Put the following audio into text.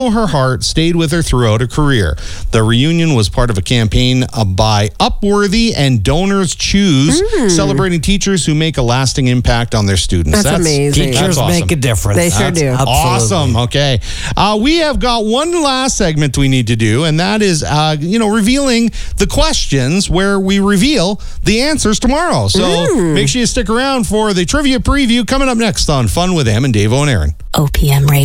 her heart stayed with her throughout her career. The reunion was part of a campaign by Upworthy and Donors Choose, celebrating teachers who make a lasting impact on their students. That's amazing. Teachers awesome. make a difference. They sure do. Absolutely. Awesome. Okay. We have got one last segment we need to do, and that is, revealing the questions where we reveal the answers tomorrow. So make sure you stick around for the trivia preview coming up next on Fun with Em and Dave and Aaron. OPM Radio.